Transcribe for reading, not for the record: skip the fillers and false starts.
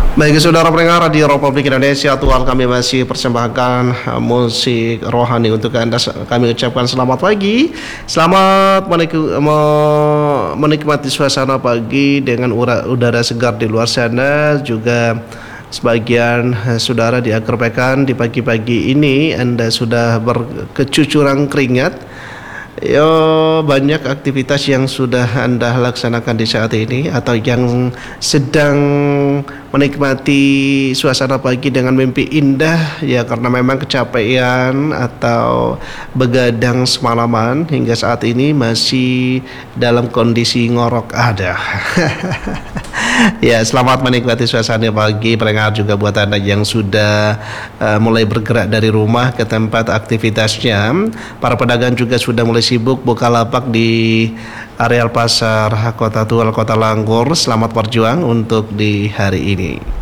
Baik, saudara pendengar Radio Republik Indonesia, Tuhan kami masih persembahkan musik rohani untuk Anda. Kami ucapkan selamat pagi, selamat menikmati suasana pagi dengan udara segar di luar sana. Juga sebagian saudara di akhir pekan di pagi-pagi ini Anda sudah berkecucuran keringat. Banyak aktivitas yang sudah Anda laksanakan di saat ini, atau yang sedang menikmati suasana pagi dengan mimpi indah ya, karena memang kecapean atau begadang semalaman hingga saat ini masih dalam kondisi ngorok ada. Ya, selamat menikmati suasana pagi pendengar, juga buat Anda yang sudah mulai bergerak dari rumah ke tempat aktivitasnya. Para pedagang juga sudah mulai sibuk buka lapak di areal pasar Kota Tual, Kota Langgur. Selamat berjuang untuk di hari ini.